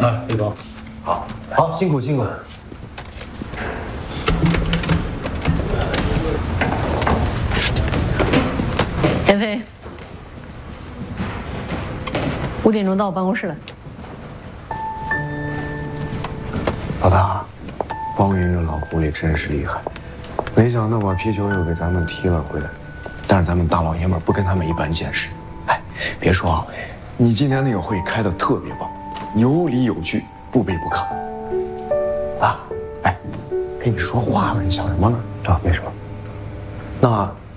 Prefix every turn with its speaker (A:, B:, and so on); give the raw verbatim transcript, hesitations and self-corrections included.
A: 啊，李总，好，好，辛苦辛苦。
B: 田飞，五点钟到我办公室来。
C: 老大，方云这老狐狸真是厉害，没想到把皮球又给咱们踢了回来。但是咱们大老爷们不跟他们一般见识。哎，别说啊，你今天那个会开的特别棒，有理有据，不卑不亢。啊，哎，跟你说话了，你想什么呢？啊，没什么。那